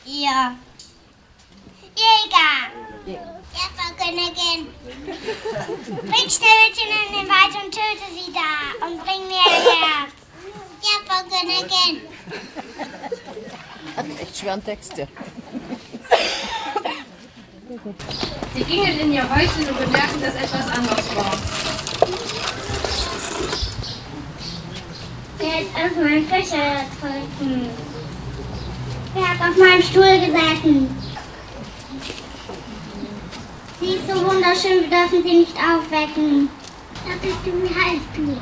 Ja. Jäger. Ja, Frau Königin. Bring Schneewittchen in den Wald und töte sie da und bring mir ihr Herz. Ja, Frau Königin. Echt schweren Texte. Sie gingen in ihr Häuschen und bemerkten, dass etwas anders war. Wer ist aus meinem Fischer getrunken? Wer hat auf meinem Stuhl gesessen? Sie ist so wunderschön, wir dürfen sie nicht aufwecken. Da bist du, wie heißt du?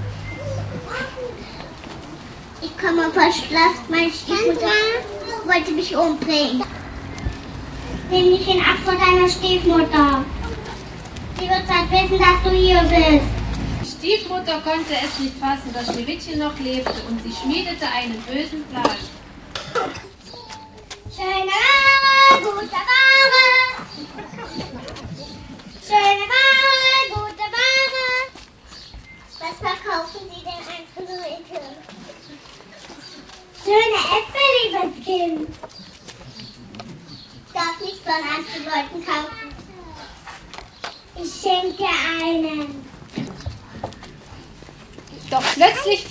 Ich komme vom Schloss, meine Stiefmutter wollte mich umbringen. Nimm dich ihn ab vor deiner Stiefmutter. Sie wird bald wissen, dass du hier bist. Die Stiefmutter konnte es nicht fassen, dass Schneewittchen noch lebte, und sie schmiedete einen bösen Plan. Schöne Ware, gute Ware. Schöne Ware, gute Ware. Was verkaufen Sie denn an Leute? Schöne Äpfel, liebes Kind. Ich darf nicht von anderen Leuten kaufen. Ich schenke dir einen. Doch plötzlich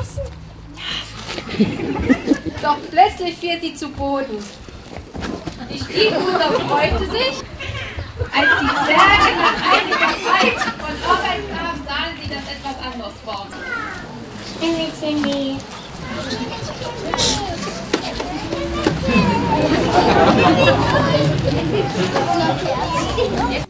fiel sie zu Boden. Die Stiefmutter freute sich, als die Zwerge nach einiger Zeit von Arbeit kamen, sahen sie, dass etwas anders war. Ein bisschen weh.